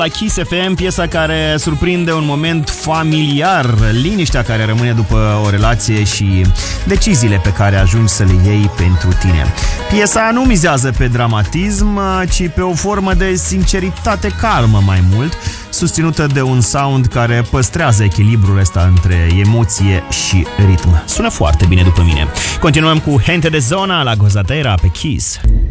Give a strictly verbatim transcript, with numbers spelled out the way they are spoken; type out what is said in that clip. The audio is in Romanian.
La Kiss F M, piesa care surprinde un moment familiar, liniștea care rămâne după o relație și deciziile pe care ajungi să le iei pentru tine. Piesa nu mizează pe dramatism, ci pe o formă de sinceritate calmă mai mult, susținută de un sound care păstrează echilibrul ăsta între emoție și ritm. Sună foarte bine după mine. Continuăm cu Gente de Zona la Gozatera pe Kiss.